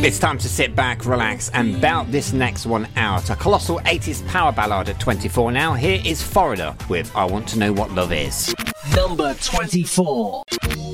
It's time to sit back, relax, and belt this next one out. A colossal 80s power ballad at 24 now. Here is Foreigner with I Want to Know What Love Is. Number 24.